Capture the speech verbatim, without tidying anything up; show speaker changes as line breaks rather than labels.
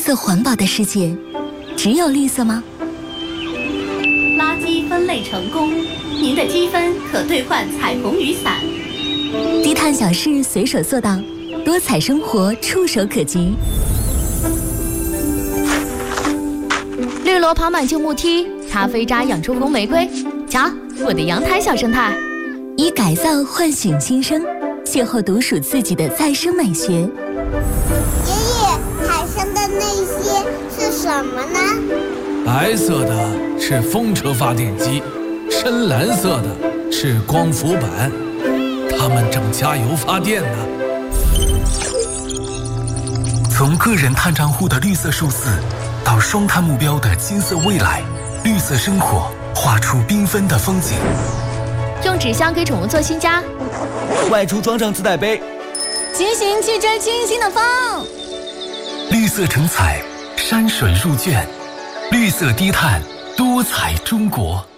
色环保的世界，只有绿色吗？
垃圾分类成功，您的积分可兑换彩虹雨伞。
低碳小事随手做到，多彩生活触手可及。
绿萝跑满旧木梯，咖啡渣养出红玫瑰。瞧，我的阳台小生态。
以改造唤醒新生，邂逅独属自己的再生美学。
爷爷，海上的那些是什么呢？
白色的是风车发电机，深蓝色的是光伏板，它们正加油发电呢。
从个人碳账户的绿色数字，到双碳目标的金色未来，绿色生活画出缤纷的风景。
用纸箱给宠物做新家，
外出装上自带杯，
骑行去追清新的风。
绿色成彩，山水入卷，绿色低碳，多彩中国。